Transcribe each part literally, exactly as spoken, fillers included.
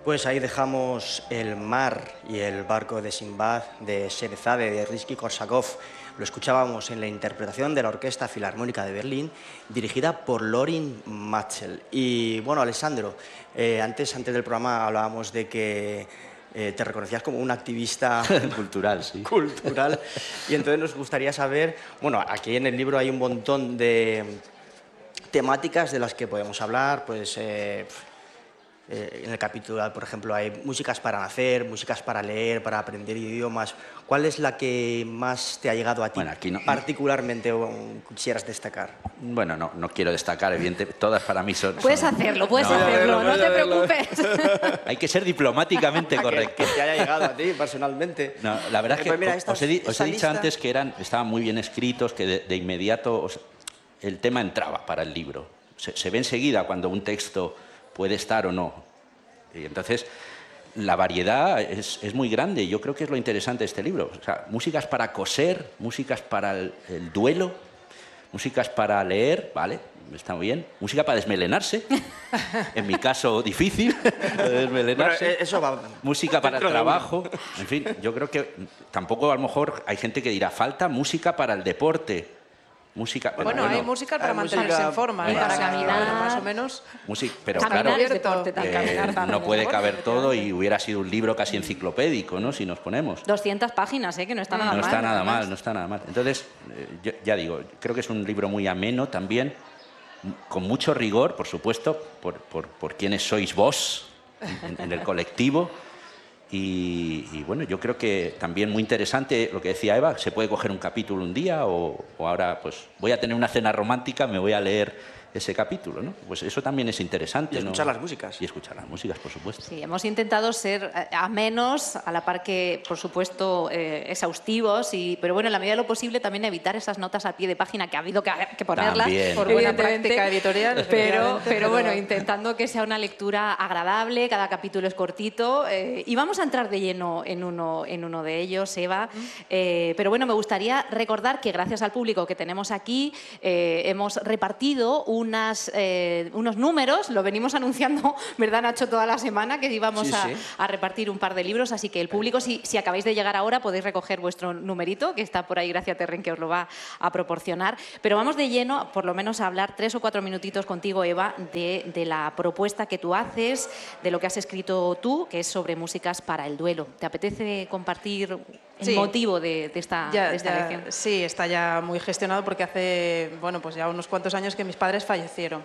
Pues ahí dejamos El mar y el barco de Sinbad de Sherezade de Rimski-Kórsakov. Lo escuchábamos en la interpretación de la Orquesta Filarmónica de Berlín, dirigida por Lorin Maazel. Y bueno, Alessandro, eh, antes, antes del programa hablábamos de que eh, te reconocías como un activista cultural, sí. cultural. Y entonces nos gustaría saber, bueno, aquí en el libro hay un montón de temáticas de las que podemos hablar, pues eh, eh, en el capítulo, por ejemplo, hay músicas para nacer, músicas para leer, para aprender idiomas. ¿Cuál es la que más te ha llegado a ti, bueno, aquí no, particularmente, o quisieras destacar? Bueno, no, no quiero destacar, evidentemente, todas para mí son... Puedes son... hacerlo, puedes no, hacerlo, no, no, no te no, preocupes. Hay que ser diplomáticamente correcto. Que, que te haya llegado a ti, personalmente. No, la verdad es que pues mira, os, esta, os he, di os he dicho lista... antes que eran, estaban muy bien escritos, que de, de inmediato os, el tema entraba para el libro. Se, se ve enseguida cuando un texto puede estar o no. Y entonces, la variedad es, es muy grande. Yo creo que es lo interesante de este libro. O sea, músicas para coser, músicas para el, el duelo, músicas para leer, ¿vale? Está muy bien. Música para desmelenarse. En mi caso, difícil, desmelenarse. Bueno, eso va... Música para el trabajo. En fin, yo creo que tampoco a lo mejor hay gente que dirá, falta música para el deporte. Música, bueno, bueno, hay música para mantenerse música, en forma, ¿eh? para o sea, caminar, bueno, más o menos. Música, pero caminar claro, es deporte, eh, caminar también no puede es caber deporte, todo y hubiera sido un libro casi enciclopédico, ¿no? Si nos ponemos. doscientas páginas, ¿eh? Que no está nada no mal. No está nada además. mal, no está nada mal. Entonces, eh, yo, ya digo, creo que es un libro muy ameno también, con mucho rigor, por supuesto, por, por, por quienes sois vos en, en el colectivo. Y, y bueno, yo creo que también muy interesante lo que decía Eva, se puede coger un capítulo un día o, o ahora pues voy a tener una cena romántica, me voy a leer ese capítulo, ¿no? Pues eso también es interesante. Y escuchar ¿no? las músicas. Y escuchar las músicas, por supuesto. Sí, hemos intentado ser amenos, a la par que, por supuesto, eh, exhaustivos, y, pero bueno, en la medida de lo posible también evitar esas notas a pie de página que ha habido que, que ponerlas. También. Por buena evidentemente, práctica editorial. Pero, pero bueno, intentando que sea una lectura agradable, cada capítulo es cortito, eh, y vamos a entrar de lleno en uno, en uno de ellos, Eva. Eh, pero bueno, me gustaría recordar que gracias al público que tenemos aquí, eh, hemos repartido unas, eh, unos números, lo venimos anunciando, ¿verdad, Nacho?, toda la semana, que íbamos Sí, a, sí. a repartir un par de libros, así que el público, si, si acabáis de llegar ahora, podéis recoger vuestro numerito, que está por ahí, Gracia Terren, que os lo va a proporcionar. Pero vamos de lleno, por lo menos, a hablar tres o cuatro minutitos contigo, Eva, de, de la propuesta que tú haces, de lo que has escrito tú, que es sobre músicas para el duelo. ¿Te apetece compartir el Sí. motivo de, de esta, Ya, de esta ya, lección? sí, está ya muy gestionado porque hace, bueno, pues ya unos cuantos años que mis padres fallecieron.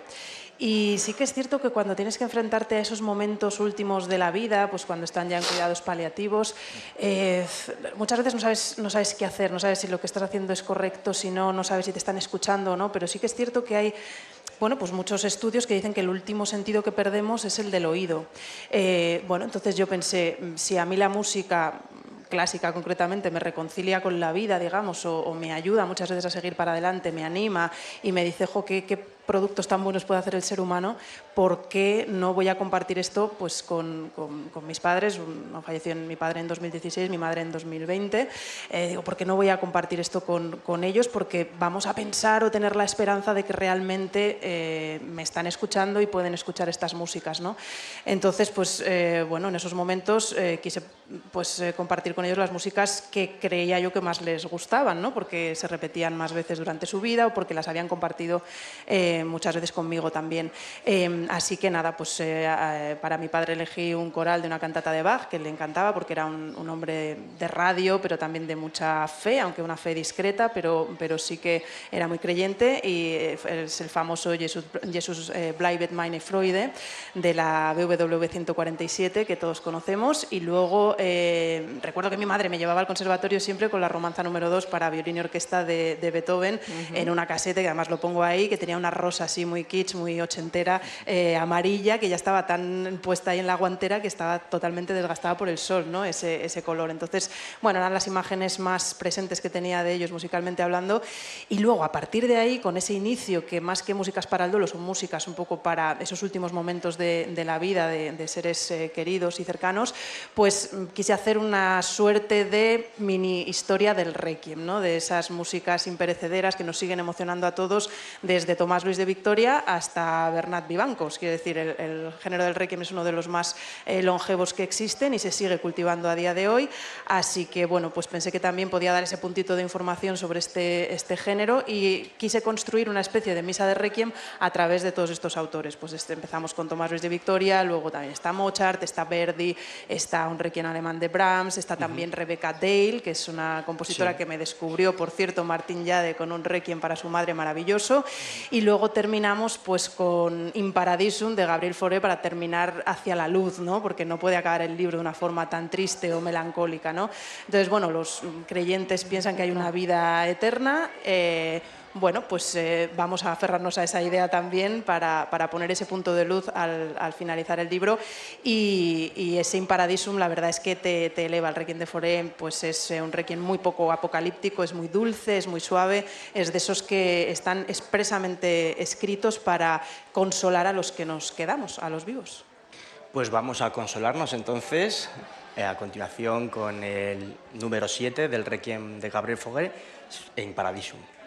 Y sí que es cierto que cuando tienes que enfrentarte a esos momentos últimos de la vida, pues cuando están ya en cuidados paliativos, eh, muchas veces no sabes, no sabes qué hacer, no sabes si lo que estás haciendo es correcto, si no, no sabes si te están escuchando o no, pero sí que es cierto que hay... Bueno, pues muchos estudios que dicen que el último sentido que perdemos es el del oído. Eh, bueno, entonces yo pensé, si a mí la música clásica concretamente me reconcilia con la vida, digamos, o, o me ayuda muchas veces a seguir para adelante, me anima y me dice, jo, qué, qué productos tan buenos puede hacer el ser humano, ¿por qué no voy a compartir esto pues, con, con, con mis padres? No, falleció mi padre en dos mil dieciséis, mi madre en dos mil veinte. Eh, digo, ¿por qué no voy a compartir esto con, con ellos? Porque vamos a pensar o tener la esperanza de que realmente eh, me están escuchando y pueden escuchar estas músicas, ¿no? Entonces, pues, eh, bueno, en esos momentos eh, quise pues, eh, compartir con ellos las músicas que creía yo que más les gustaban, ¿no? Porque se repetían más veces durante su vida o porque las habían compartido eh, muchas veces conmigo también. Eh, así que nada, pues eh, eh, para mi padre elegí un coral de una cantata de Bach que le encantaba porque era un, un hombre de radio, pero también de mucha fe, aunque una fe discreta, pero, pero sí que era muy creyente, y es el famoso Jesus, Jesus eh, Bleibet meine Freude de la B W V ciento cuarenta y siete que todos conocemos. Y luego eh, recuerdo que mi madre me llevaba al conservatorio siempre con la romanza número dos para violín y orquesta de, de Beethoven, uh-huh, en una casete, que además lo pongo ahí, que tenía una rosa así muy kitsch, muy ochentera, eh, amarilla, que ya estaba tan puesta ahí en la guantera que estaba totalmente desgastada por el sol, ¿no? Ese, ese color. Entonces, bueno, eran las imágenes más presentes que tenía de ellos musicalmente hablando. Y luego, a partir de ahí, con ese inicio, que más que músicas para el duelo, son músicas un poco para esos últimos momentos de, de la vida de, de seres eh, queridos y cercanos, pues quise hacer una suerte de mini historia del Requiem, ¿no? De esas músicas imperecederas que nos siguen emocionando a todos, desde Tomás Luis Luis de Victoria hasta Bernat Vivancos. Quiero decir, el, el género del requiem es uno de los más eh, longevos que existen y se sigue cultivando a día de hoy. Así que, bueno, pues pensé que también podía dar ese puntito de información sobre este, este género y quise construir una especie de misa de requiem a través de todos estos autores. Pues este, empezamos con Tomás Luis de Victoria, luego también está Mozart, está Verdi, está un requiem alemán de Brahms, está también uh-huh. Rebecca Dale, que es una compositora sí. que me descubrió, por cierto, Martín Llade, con un requiem para su madre maravilloso. Y luego terminamos pues con In Paradisum de Gabriel Fauré para terminar hacia la luz, ¿no? Porque no puede acabar el libro de una forma tan triste o melancólica, ¿no? Entonces, bueno, los creyentes piensan que hay una vida eterna. Eh, Bueno, pues eh, vamos a aferrarnos a esa idea también para, para poner ese punto de luz al, al finalizar el libro y, y ese In Paradisum la verdad es que te, te eleva. El requiem de Fauré pues es un requiem muy poco apocalíptico, es muy dulce, es muy suave, es de esos que están expresamente escritos para consolar a los que nos quedamos, a los vivos. Pues vamos a consolarnos entonces eh, a continuación con el número siete del requiem de Gabriel Fauré, In Paradisum.